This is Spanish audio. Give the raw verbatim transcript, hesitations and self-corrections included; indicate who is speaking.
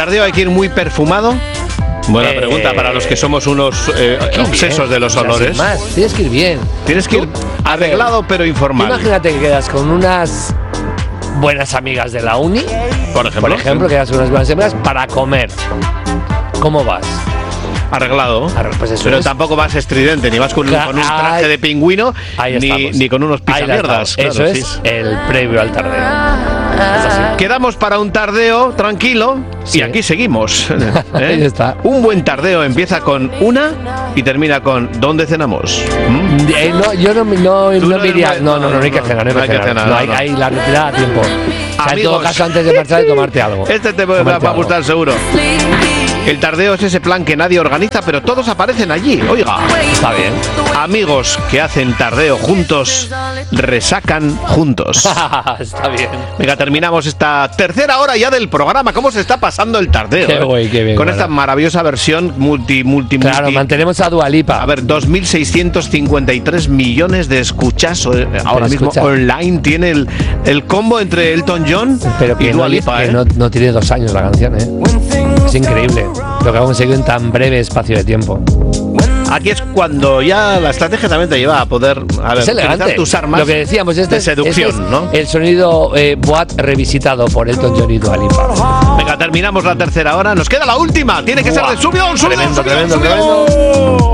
Speaker 1: tardeo hay que ir muy perfumado. Buena
Speaker 2: Eh,
Speaker 1: pregunta para los que somos unos eh, obsesos
Speaker 2: bien,
Speaker 1: de los
Speaker 2: o sea,
Speaker 1: olores.
Speaker 2: sin más, tienes que ir bien.
Speaker 1: Tienes que ir
Speaker 2: Tú,
Speaker 1: arreglado pero informal.
Speaker 2: Imagínate que quedas con unas buenas amigas de la uni,
Speaker 1: Por ejemplo.
Speaker 2: por ejemplo, quedas con unas buenas amigas para comer. ¿Cómo vas?
Speaker 1: Arreglado.
Speaker 2: Arre- pues eso
Speaker 1: pero
Speaker 2: es.
Speaker 1: tampoco vas estridente, ni vas con,
Speaker 2: Cla-
Speaker 1: con un traje
Speaker 2: ahí-
Speaker 1: de pingüino,
Speaker 2: Ahí
Speaker 1: ni,
Speaker 2: estamos.
Speaker 1: ni con unos
Speaker 2: Ahí la
Speaker 1: pisamierdas.
Speaker 2: estamos.
Speaker 1: Claro,
Speaker 2: Eso
Speaker 1: sí.
Speaker 2: es el previo al tardeo. Es así.
Speaker 1: Quedamos para un tardeo tranquilo
Speaker 2: Sí.
Speaker 1: y aquí seguimos. ¿eh?
Speaker 2: Ahí está.
Speaker 1: Un buen tardeo empieza con una y termina con ¿dónde cenamos? ¿Mm?
Speaker 2: Eh, no, yo no, no,
Speaker 1: Tú
Speaker 2: no,
Speaker 1: no
Speaker 2: me iría.
Speaker 1: eres-
Speaker 2: No, no, no, no hay que
Speaker 1: no,
Speaker 2: cenar, no hay que cenar. No, hay,
Speaker 1: no.
Speaker 2: hay la retirada a tiempo. O sea, en
Speaker 1: Amigos.
Speaker 2: todo caso, antes de marchar, de tomarte algo.
Speaker 1: Este te va
Speaker 2: Tomarte
Speaker 1: va a
Speaker 2: algo.
Speaker 1: gustar seguro. El tardeo es ese plan que nadie organiza, pero todos aparecen allí. Oiga,
Speaker 2: Está bien.
Speaker 1: amigos que hacen tardeo juntos, resacan juntos.
Speaker 2: Está bien.
Speaker 1: Venga, terminamos esta tercera hora ya del programa. ¿Cómo se está pasando el tardeo?
Speaker 2: Qué
Speaker 1: eh?
Speaker 2: guay, qué bien,
Speaker 1: Con
Speaker 2: bueno.
Speaker 1: esta maravillosa versión multi, multi,
Speaker 2: Claro,
Speaker 1: multi.
Speaker 2: mantenemos a Dua Lipa.
Speaker 1: A ver, dos mil seiscientos cincuenta y tres millones de escuchas eh, ahora mismo
Speaker 2: escucha.
Speaker 1: online. Tiene el, el combo entre Elton John
Speaker 2: Pero que,
Speaker 1: y Dua
Speaker 2: no,
Speaker 1: Lipa,
Speaker 2: que
Speaker 1: ¿eh?
Speaker 2: no, no tiene dos años la canción, ¿eh? Es increíble lo que ha conseguido en tan breve espacio de tiempo.
Speaker 1: Aquí es cuando ya la estrategia también te lleva a poder a ver,
Speaker 2: Es elegante.
Speaker 1: utilizar tus armas
Speaker 2: Lo que decíamos, este
Speaker 1: de
Speaker 2: es-
Speaker 1: seducción,
Speaker 2: este es
Speaker 1: ¿no?
Speaker 2: el sonido eh, Boat revisitado por Elton John y Dua Lipa.
Speaker 1: Venga, terminamos la tercera hora. Nos queda la última. Tiene que ser
Speaker 2: Buah.
Speaker 1: de subión, subión,
Speaker 2: Tremendo,
Speaker 1: subión,
Speaker 2: tremendo,
Speaker 1: subión.